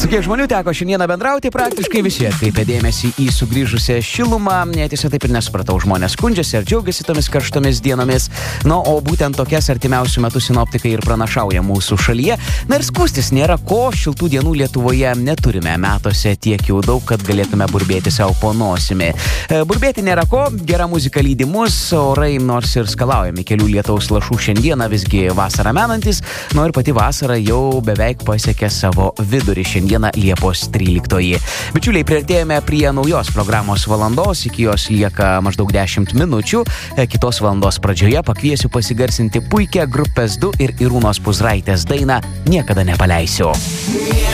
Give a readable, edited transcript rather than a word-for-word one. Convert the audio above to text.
Su kiek žmonių teko šiandieną bendrauti, praktiškai visi atkreipė dėmesį į sugrįžusią šilumą. Tiesa, taip ir nesupratau, žmonės skundžiasi ar džiaugiasi tomis karštomis dienomis. O būtent tokias artimiausių metų sinoptikai ir pranašauja mūsų šalyje. Ir skųstis nėra ko, šiltų dienų Lietuvoje neturime, metuose tiek jau daug, kad galėtume burbėti savo po nosimi. Burbėti nėra ko, gera muzika lydi mus, orai nors ir skalaujami kelių lietaus lašų šiandieną, visgi vasarą menantis, ir pati vasara jau beveik pasiekė savo vidurį šiandieną Liepos 13. Bičiuliai, priartėjome prie naujos programos valandos, iki jos lieka maždaug 10 minučių. Kitos valandos pradžioje pakviesiu pasigarsinti puikią grupės 2 ir Irūnos Puzraitės dainą Niekada nepaleisiu.